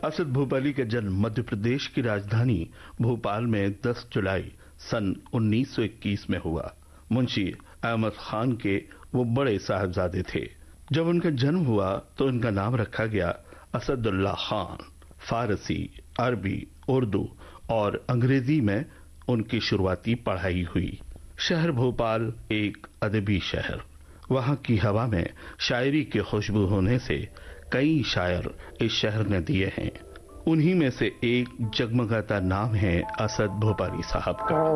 असद भोपाली का जन्म मध्य प्रदेश की राजधानी भोपाल में 10 जुलाई सन 1921 में हुआ। मुंशी अहमद खान के वो बड़े साहबजादे थे। जब उनका जन्म हुआ तो उनका नाम रखा गया असदुल्लाह खान। फारसी, अरबी, उर्दू और अंग्रेजी में उनकी शुरुआती पढ़ाई हुई। शहर भोपाल एक अदबी शहर। वहां की हवा में शायरी की खुशबू होने से कई शायर इस शहर ने दिए हैं। उन्हीं में से एक जगमगाता नाम है असद भोपाली साहब का।